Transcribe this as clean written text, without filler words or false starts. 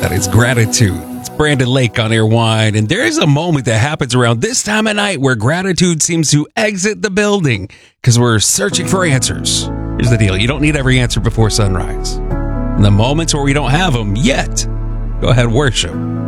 that. It's Gratitude. It's Brandon Lake on Airwine. And there is a moment that happens around this time of night where gratitude seems to exit the building because we're searching for answers. Here's the deal. You don't need every answer before sunrise. In the moments where we don't have them yet, go ahead and worship.